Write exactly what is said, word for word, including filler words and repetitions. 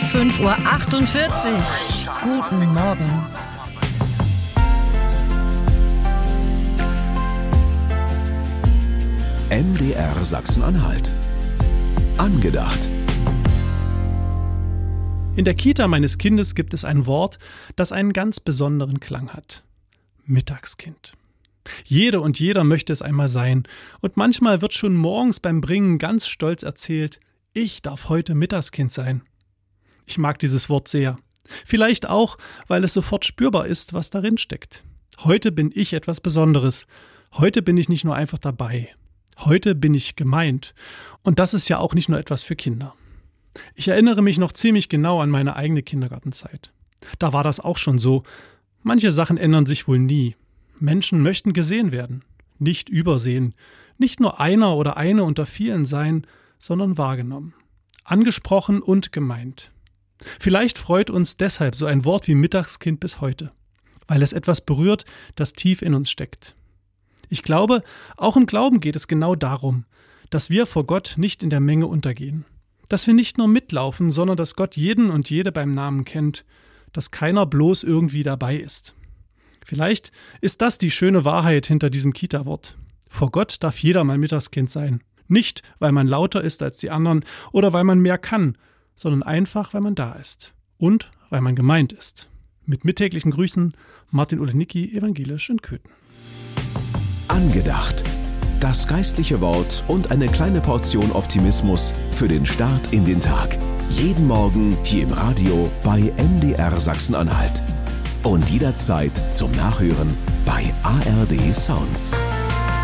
fünf Uhr achtundvierzig. Guten Morgen. M D R Sachsen-Anhalt. Angedacht. In der Kita meines Kindes gibt es ein Wort, das einen ganz besonderen Klang hat. Mittagskind. Jede und jeder möchte es einmal sein. Und manchmal wird schon morgens beim Bringen ganz stolz erzählt, ich darf heute Mittagskind sein. Ich mag dieses Wort sehr. Vielleicht auch, weil es sofort spürbar ist, was darin steckt. Heute bin ich etwas Besonderes. Heute bin ich nicht nur einfach dabei. Heute bin ich gemeint. Und das ist ja auch nicht nur etwas für Kinder. Ich erinnere mich noch ziemlich genau an meine eigene Kindergartenzeit. Da war das auch schon so. Manche Sachen ändern sich wohl nie. Menschen möchten gesehen werden, nicht übersehen, nicht nur einer oder eine unter vielen sein, sondern wahrgenommen, angesprochen und gemeint. Vielleicht freut uns deshalb so ein Wort wie Mittagskind bis heute, weil es etwas berührt, das tief in uns steckt. Ich glaube, auch im Glauben geht es genau darum, dass wir vor Gott nicht in der Menge untergehen, dass wir nicht nur mitlaufen, sondern dass Gott jeden und jede beim Namen kennt, dass keiner bloß irgendwie dabei ist. Vielleicht ist das die schöne Wahrheit hinter diesem Kita-Wort. Vor Gott darf jeder mal Mittagskind sein. Nicht, weil man lauter ist als die anderen oder weil man mehr kann, sondern einfach, weil man da ist. Und weil man gemeint ist. Mit mittäglichen Grüßen, Martin Olenicki, evangelisch in Köthen. Angedacht. Das geistliche Wort und eine kleine Portion Optimismus für den Start in den Tag. Jeden Morgen hier im Radio bei M D R Sachsen-Anhalt. Und jederzeit zum Nachhören bei A R D Sounds.